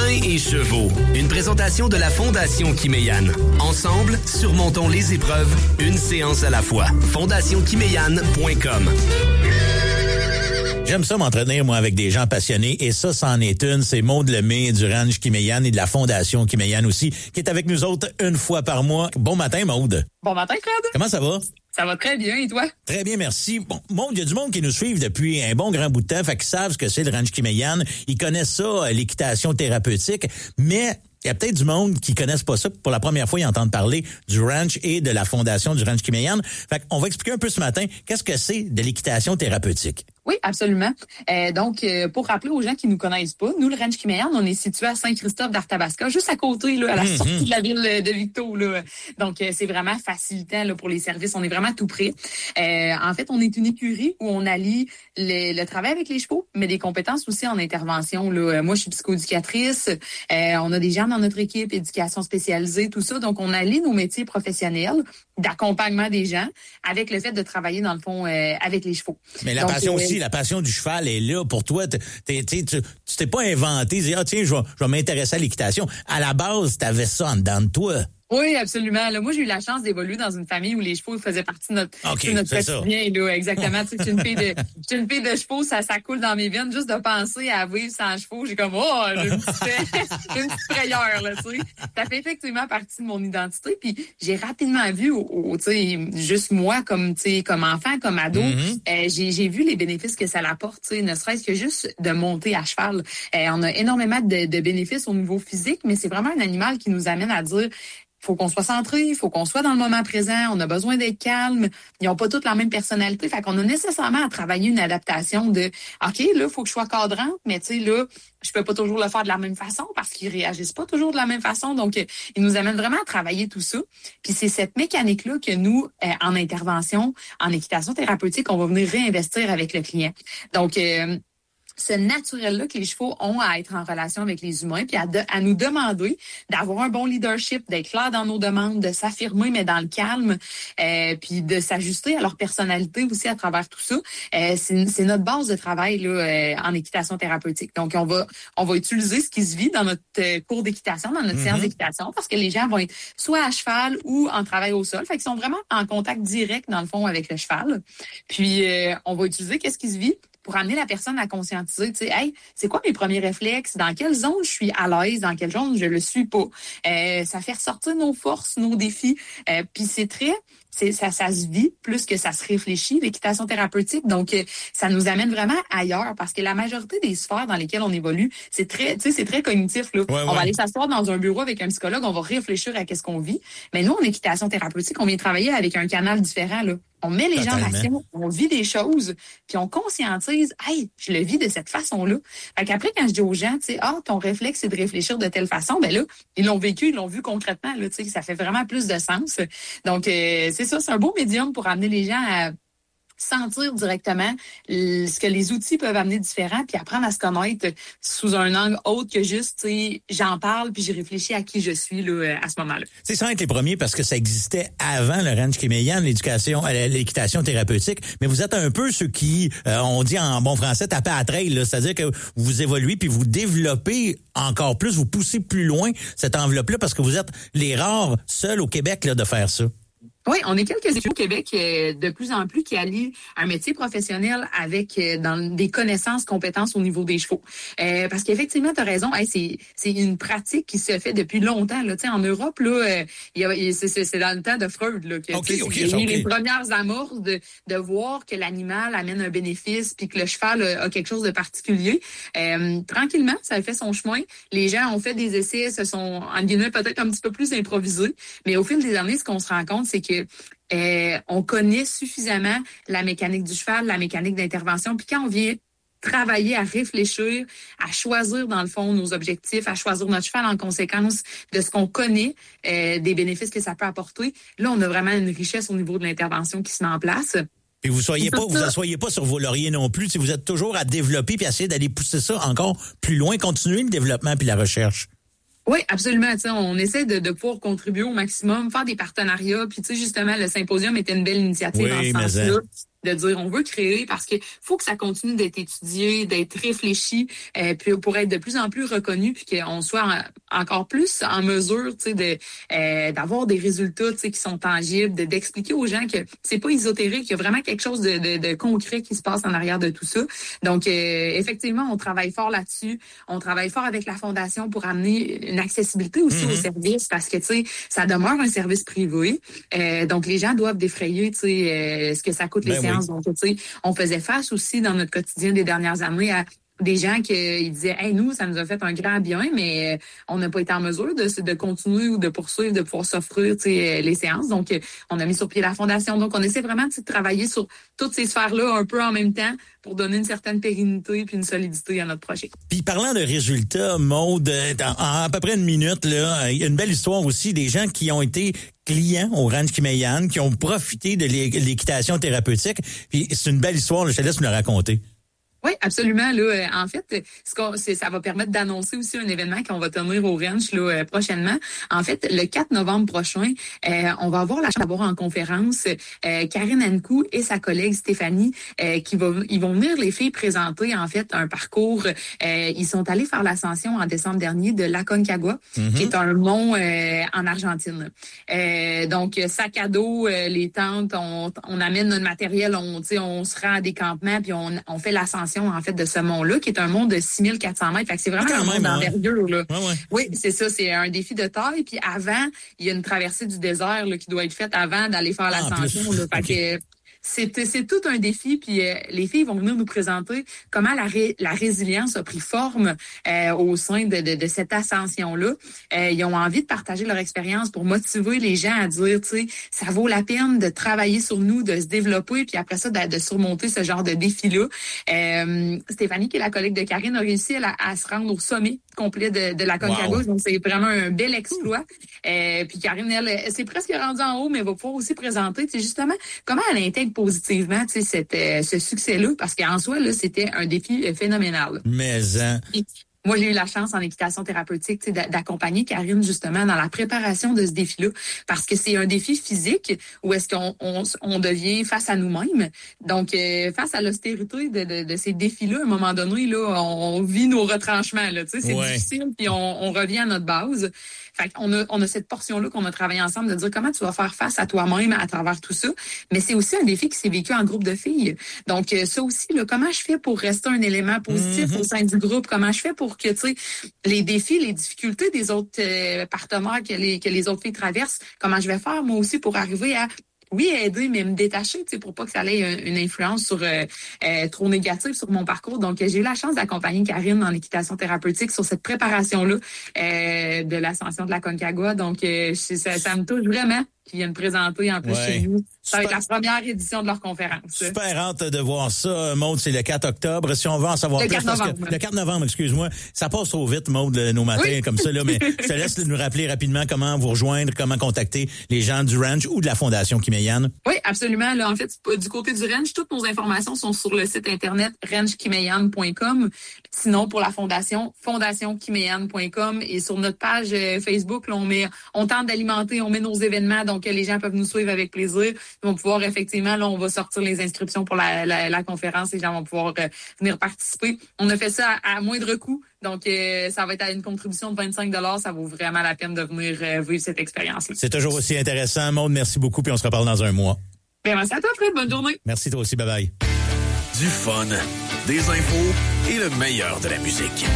Humains et chevaux. Une présentation de la Fondation Kiméyan. Ensemble, surmontons les épreuves, une séance à la fois. FondationKiméyan.com. J'aime ça m'entraîner, moi, avec des gens passionnés. Et ça, c'en est une. C'est Maude Lemay du Ranch Kiméyan et de la Fondation Kiméyan aussi, qui est avec nous autres une fois par mois. Bon matin, Maude. Bon matin, Fred. Comment ça va? Ça va très bien, et toi? Très bien, merci. Bon, Maude, il y a du monde qui nous suivent depuis un bon grand bout de temps, fait qu'ils savent ce que c'est le Ranch Kiméyan. Ils connaissent ça, l'équitation thérapeutique, mais il y a peut-être du monde qui connaissent pas ça. Pour la première fois, ils entendent parler du ranch et de la fondation du Ranch Kiméyan. Fait qu'on va expliquer un peu ce matin qu'est-ce que c'est de l'équitation thérapeutique. Oui, absolument. Donc, pour rappeler aux gens qui nous connaissent pas, nous, le Ranch Kiméyan, on est situé à Saint-Christophe d'Arthabasca, juste à côté, là, à la sortie de la ville de Victo, là. Donc, c'est vraiment facilitant là, pour les services. On est vraiment tout près. En fait, on est une écurie où on allie le travail avec les chevaux, mais des compétences aussi en intervention. Là. Moi, je suis psychoéducatrice. On a des gens dans notre équipe, éducation spécialisée, tout ça. Donc, on allie nos métiers professionnels d'accompagnement des gens avec le fait de travailler, dans le fond, avec les chevaux. Mais la passion aussi, la passion du cheval est là pour toi. Tu t'es pas inventé, tiens, je vais m'intéresser à l'équitation. À la base, t'avais ça en dedans de toi. Oui, absolument. Là, moi, j'ai eu la chance d'évoluer dans une famille où les chevaux faisaient partie de notre quotidien. Là, exactement. Tu sais, je suis une fille de chevaux, ça coule dans mes veines. Juste de penser à vivre sans chevaux, j'ai comme j'ai une petite frayeur, là, tu sais. Ça fait effectivement partie de mon identité. Puis j'ai rapidement vu, tu sais, juste moi comme enfant, comme ado, j'ai vu les bénéfices que ça l'apporte, tu sais, ne serait-ce que juste de monter à cheval. On a énormément de bénéfices au niveau physique, mais c'est vraiment un animal qui nous amène à dire faut qu'on soit centré, il faut qu'on soit dans le moment présent, on a besoin d'être calme, ils n'ont pas toutes la même personnalité, fait qu'on a nécessairement à travailler une adaptation de OK, là, il faut que je sois cadrante, mais tu sais, là, je peux pas toujours le faire de la même façon parce qu'ils réagissent pas toujours de la même façon, donc ils nous amènent vraiment à travailler tout ça. Puis c'est cette mécanique-là que nous, en intervention, en équitation thérapeutique, on va venir réinvestir avec le client. Donc, ce naturel-là que les chevaux ont à être en relation avec les humains, puis à nous demander d'avoir un bon leadership, d'être clair dans nos demandes, de s'affirmer, mais dans le calme, puis de s'ajuster à leur personnalité aussi à travers tout ça. C'est notre base de travail là, en équitation thérapeutique. Donc, on va utiliser ce qui se vit dans notre cours d'équitation, dans notre séance d'équitation, parce que les gens vont être soit à cheval ou en travail au sol. Fait qu'ils sont vraiment en contact direct, dans le fond, avec le cheval. Puis, on va utiliser qu'est-ce qui se vit pour amener la personne à conscientiser, tu sais, hey, c'est quoi mes premiers réflexes? Dans quelle zone je suis à l'aise? Dans quelle zone je le suis pas? Ça fait ressortir nos forces, nos défis. Puis ça se vit plus que ça se réfléchit, l'équitation thérapeutique. Donc, ça nous amène vraiment ailleurs parce que la majorité des sphères dans lesquelles on évolue, c'est très cognitif, là. On va aller s'asseoir dans un bureau avec un psychologue, on va réfléchir à qu'est-ce qu'on vit. Mais nous, en équitation thérapeutique, on vient travailler avec un canal différent, là. On met les gens en action, on vit des choses, puis on conscientise, hey, je le vis de cette façon-là. Fait qu'après, quand je dis aux gens, tu sais, ton réflexe, c'est de réfléchir de telle façon, ben là, ils l'ont vécu, ils l'ont vu concrètement, là, tu sais, ça fait vraiment plus de sens. Donc, c'est ça, c'est un beau médium pour amener les gens à sentir directement ce que les outils peuvent amener différent, puis apprendre à se connaître sous un angle autre que juste, tu sais, j'en parle, puis j'ai réfléchi à qui je suis là, à ce moment-là. C'est ça être les premiers parce que ça existait avant le Ranch Kiméyan, l'équitation thérapeutique, mais vous êtes un peu ceux qui, on dit en bon français, tapez à trail, là, c'est-à-dire que vous évoluez puis vous développez encore plus, vous poussez plus loin cette enveloppe-là parce que vous êtes les rares seuls au Québec là, de faire ça. Oui, on est quelques équipes au Québec de plus en plus qui allient un métier professionnel avec dans des connaissances, compétences au niveau des chevaux. Parce qu'effectivement, tu as raison, c'est une pratique qui se fait depuis longtemps. Là. En Europe, là, c'est dans le temps de Freud là, que les premières amorces de voir que l'animal amène un bénéfice puis que le cheval a quelque chose de particulier. Tranquillement, ça a fait son chemin. Les gens ont fait des essais, se sont, en guillemets, peut-être un petit peu plus improvisés. Mais au fil des années, ce qu'on se rend compte, c'est que on connaît suffisamment la mécanique du cheval, la mécanique d'intervention. Puis quand on vient travailler à réfléchir, à choisir dans le fond nos objectifs, à choisir notre cheval en conséquence de ce qu'on connaît, des bénéfices que ça peut apporter, là, on a vraiment une richesse au niveau de l'intervention qui se met en place. Et vous soyez pas sur vos lauriers non plus. Si vous êtes toujours à développer puis à essayer d'aller pousser ça encore plus loin, continuer le développement puis la recherche. Oui, absolument. T'sais, on essaie de pouvoir contribuer au maximum, faire des partenariats. Puis, tu sais, justement, le symposium était une belle initiative dans ce sens-là. de dire on veut créer parce que faut que ça continue d'être étudié, d'être réfléchi, puis pour être de plus en plus reconnu, puis qu'on soit encore plus en mesure, tu sais, d'avoir des résultats, tu sais, qui sont tangibles, d'expliquer aux gens que c'est pas ésotérique, qu'il y a vraiment quelque chose de concret qui se passe en arrière de tout ça. Donc effectivement, on travaille fort là-dessus. On travaille fort avec la Fondation pour amener une accessibilité aussi au service parce que, tu sais, ça demeure un service privé. Donc les gens doivent défrayer, tu sais, ce que ça coûte les séances. Donc, tu sais, on faisait face aussi dans notre quotidien des dernières années à des gens qui disaient « Hey, nous, ça nous a fait un grand bien, mais on n'a pas été en mesure de continuer ou de poursuivre, de pouvoir s'offrir les séances. » Donc, on a mis sur pied la Fondation. Donc, on essaie vraiment de travailler sur toutes ces sphères-là un peu en même temps pour donner une certaine pérennité puis une solidité à notre projet. Puis, parlant de résultats, Maude, en à peu près une minute, là, il y a une belle histoire aussi des gens qui ont été clients au Ranch Kimeyan, qui ont profité de l'équitation thérapeutique. Puis, c'est une belle histoire, là, je te laisse me la raconter. Oui, absolument. Là, en fait, ça va permettre d'annoncer aussi un événement qu'on va tenir au ranch là, prochainement. En fait, le 4 novembre prochain, on va avoir la chance d'avoir en conférence Karine Ankou et sa collègue Stéphanie ils vont venir les filles présenter en fait un parcours. Ils sont allés faire l'ascension en décembre dernier de l'Aconcagua, qui est un mont en Argentine. Donc, sac à dos, les tentes, on amène notre matériel, on se rend à des campements, puis on fait l'ascension en fait de ce mont-là, qui est un mont de 6400 mètres. Fait que c'est vraiment un mont d'envergure. Là. Ouais. Oui, c'est ça. C'est un défi de taille. Puis avant, il y a une traversée du désert là, qui doit être faite avant d'aller faire l'ascension. Là. Fait que c'est tout un défi, puis les filles vont venir nous présenter comment la résilience a pris forme au sein de cette ascension-là. Ils ont envie de partager leur expérience pour motiver les gens à dire, tu sais, ça vaut la peine de travailler sur nous, de se développer, puis après ça, de surmonter ce genre de défi-là. Stéphanie, qui est la collègue de Karine, a réussi à se rendre au sommet complet de l'Aconcagua. Donc, c'est vraiment un bel exploit. Puis Karine, elle s'est presque rendue en haut, mais va pouvoir aussi présenter, justement, comment elle intègre positivement ce succès-là, parce qu'en soi, là, c'était un défi phénoménal. Mais moi, j'ai eu la chance en équitation thérapeutique d'accompagner Karine justement dans la préparation de ce défi-là, parce que c'est un défi physique où est-ce qu'on devient face à nous-mêmes. Donc, face à l'austérité de ces défis-là, à un moment donné, là, on vit nos retranchements. Là, c'est difficile, puis on revient à notre base. Fait qu'on a cette portion-là qu'on a travaillé ensemble de dire comment tu vas faire face à toi-même à travers tout ça. Mais c'est aussi un défi qui s'est vécu en groupe de filles. Donc, ça aussi, là, comment je fais pour rester un élément positif au sein du groupe? Comment je fais pour que, tu sais, les défis, les difficultés des autres partenaires que les autres filles traversent, comment je vais faire, moi aussi, pour arriver à aider, mais me détacher, tu sais, pour pas que ça ait une influence trop négative sur mon parcours. Donc, j'ai eu la chance d'accompagner Karine en équitation thérapeutique sur cette préparation-là de l'ascension de l'Aconcagua. Donc, ça me touche vraiment qu'ils viennent présenter en plus chez nous. Ça va être la première édition de leur conférence. Super hâte de voir ça. Maude, c'est le 4 octobre. Si on veut en savoir plus... Le 4 novembre, excuse-moi. Ça passe trop vite, Maude, nos matins comme ça. Là, mais je te laisse nous rappeler rapidement comment vous rejoindre, comment contacter les gens du ranch ou de la Fondation Kimeyan. Oui, absolument. Là, en fait, du côté du ranch, toutes nos informations sont sur le site internet ranchkimeyan.com. Sinon, pour la Fondation, fondationkimeyan.com. Et sur notre page Facebook, là, on tente d'alimenter, on met nos événements, donc les gens peuvent nous suivre avec plaisir. Ils vont pouvoir, effectivement, là, on va sortir les inscriptions pour la conférence. Les gens vont pouvoir venir participer. On a fait ça à moindre coût. Donc, ça va être à une contribution de 25 $. Ça vaut vraiment la peine de venir vivre cette expérience-là. C'est toujours aussi intéressant. Maude, merci beaucoup, puis on se reparle dans un mois. Bien, merci à toi, Fred. Bonne journée. Merci toi aussi. Bye-bye. Du fun, des infos et le meilleur de la musique.